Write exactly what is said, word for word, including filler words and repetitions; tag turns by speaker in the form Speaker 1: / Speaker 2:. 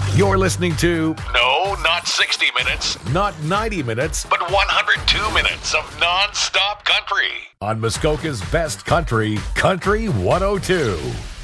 Speaker 1: You're listening to
Speaker 2: No, not sixty minutes,
Speaker 1: not ninety minutes
Speaker 2: but one hundred two minutes of non-stop country.
Speaker 1: on Muskoka's best country, Country one oh two.